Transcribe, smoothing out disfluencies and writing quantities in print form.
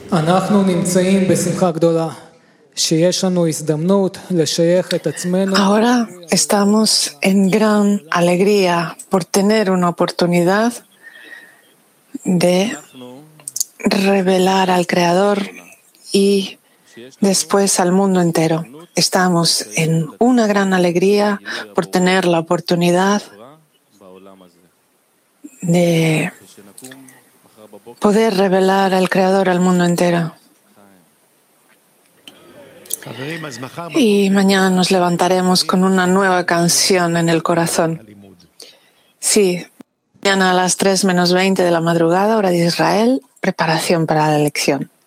אנחנו נמצאים בשמחה גדולה שיש לנו הזדמנות לשייך את עצמנו. Ahora estamos en gran alegría por tener una oportunidad de revelar al Creador y después al mundo entero. Estamos en una gran alegría por tener la oportunidad de poder revelar al Creador al mundo entero. Y mañana nos levantaremos con una nueva canción en el corazón. Sí, mañana a las 3:20 de la madrugada, hora de Israel, preparación para la lección.